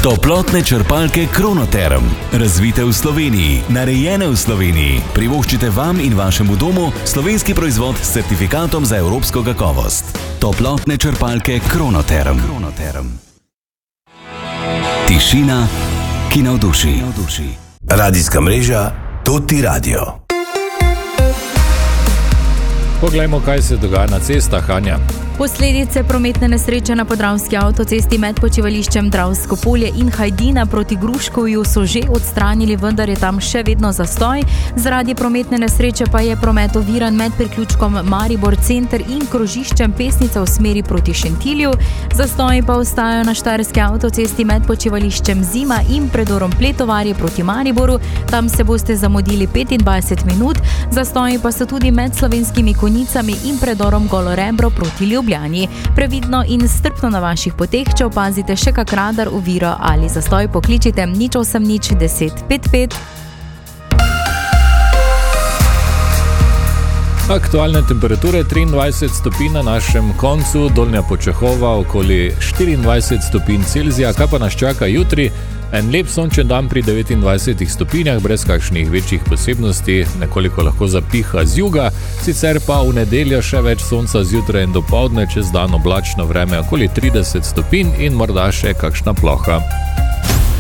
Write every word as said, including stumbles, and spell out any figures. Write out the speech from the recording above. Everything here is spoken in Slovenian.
Toplotne črpalke Kronoterm. Razvite v Sloveniji, narejene v Sloveniji. Privoščite vam in vašemu domu slovenski proizvod s certifikatom za evropsko kakovost. Toplotne črpalke Kronoterm. Kronoterm. Tišina, ki navduši. Radijska mreža Toti Radio. Poglejmo, kaj se dogaja na cestah, Anja. Posledice prometne nesreče na podravski avtocesti med počivališčem Dravsko polje in Hajdina proti Gruškovju so že odstranili, vendar je tam še vedno zastoj. Zaradi prometne nesreče pa je promet oviran med priključkom Maribor center in krožiščem Pesnica v smeri proti Šentilju. Zastoji pa ostajajo na štajerski avtocesti med počivališčem Zima in predorom Pletovarje proti Mariboru. Tam se boste zamudili petindvajset minut. Zastoji pa so tudi med Slovenskimi Konjicami in predorom Golorebro proti Ljubljani. Previdno in strpno na vaših poteh, če opazite še kak radar, oviro ali zastoj, pokličite nič osem nič deset pet pet. Aktualne temperature triindvajset stopinj na našem koncu, Dolnja Počehova okoli štiriindvajset stopinj Celzija. Kaj pa nas čaka jutri? En lep sončen dan pri devetindvajsetih stopinjah, brez kakšnih večjih posebnosti, nekoliko lahko zapiha z juga, sicer pa v nedeljo še več sonca zjutraj in dopoldne, čez dan oblačno vreme okoli trideset stopinj in morda še kakšna ploha.